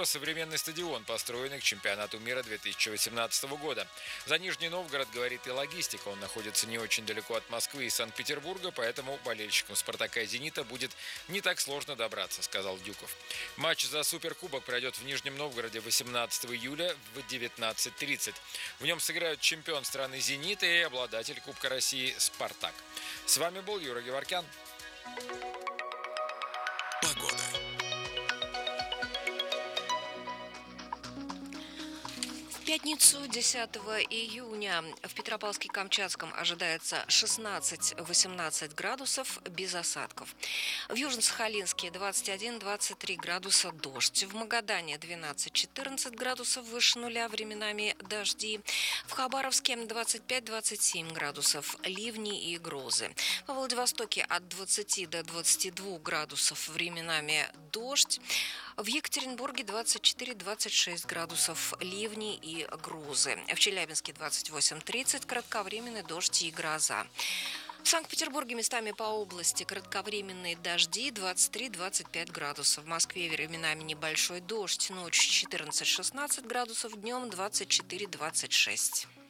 современный стадион, построенный к чемпионату мира 2018 года. За Нижний Новгород говорит и логистика. Он находится не очень далеко от Москвы и Санкт-Петербурга, поэтому болельщикам «Спартака» и «Зенита» будет не так сложно добраться, сказал Дюков. Матч за Суперкубок пройдет в Нижнем Новгороде 18 июля в 19:30. В нем сыграют чемпион страны «Зенит» и обладатель Кубка России «Спартак». С вами был Юра Геворкян. Погода. В пятницу 10 июня в Петропавловске-Камчатском ожидается 16-18 градусов без осадков. В Южно-Сахалинске 21-23 градуса дождь. В Магадане 12-14 градусов выше нуля, временами дожди. В Хабаровске 25-27 градусов ливни и грозы. Во Владивостоке от 20 до 22 градусов, временами дождь. В Екатеринбурге 24-26 градусов, ливни и грозы. В Челябинске 28-30, кратковременный дождь и гроза. В Санкт-Петербурге местами по области кратковременные дожди 23-25 градусов. В Москве временами небольшой дождь, ночью 14-16 градусов, днем 24-26.